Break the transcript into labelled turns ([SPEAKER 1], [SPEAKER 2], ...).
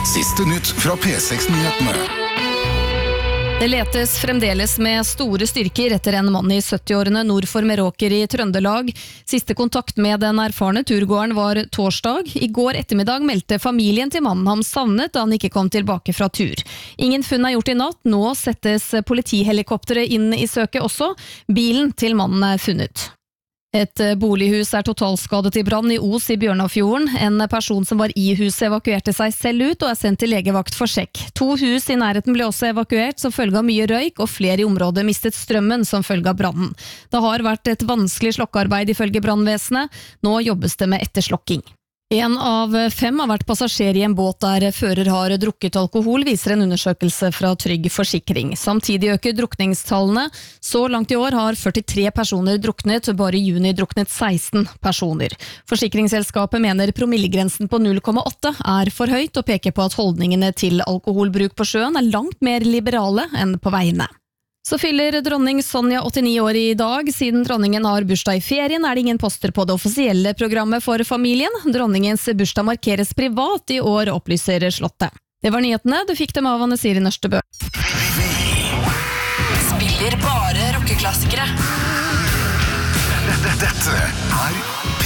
[SPEAKER 1] Siste nytt fra P6-nyhetene.
[SPEAKER 2] Det letes fremdeles med store styrker etter en mann i 70-årene nord for Meråker i Trøndelag. Siste kontakt med den erfarne turgåeren var torsdag. I går ettermiddag meldte familien til mannen ham savnet da han ikke kom tilbake fra tur. Ingen funn er gjort i natt. Nå settes politihelikoptere inn i søket også. Bilen til mannen er funnet. Et bolighus er totalskadet i brann i Os i Bjørnafjorden. En person som var i huset evakuerte seg selv ut og er sendt til legevakt for sjekk. 2 hus i nærheten ble også evakuert som følge av mye røyk, og flere i området mistet strømmen som følge av brannen. Det har vært et vanskelig slokkearbeid ifølge brannvesenet. Nå jobbes det med etterslokking. 1 av 5 har vært passasjer i en båt der fører har drukket alkohol, viser en undersøkelse fra Trygg Forsikring. Samtidig øker drukningstallene. Så langt i år har 43 personer druknet, bare i juni druknet 16 personer. Forsikringsselskapet mener promillegrensen på 0,8 er for høyt, og peker på at holdningene til alkoholbruk på sjøen er langt mer liberale enn på veiene. Så fyller dronning Sonja 89 år i dag. Siden dronningen har bursdag i ferien, er det ingen poster på det offisielle programmet for familien. Dronningens bursdag markeres privat i år, opplyser Slottet. Det var nyhetene. Du fikk dem av Anne Siri Nørstebø.
[SPEAKER 3] Spiller bare rockeklassikere.
[SPEAKER 1] Dette er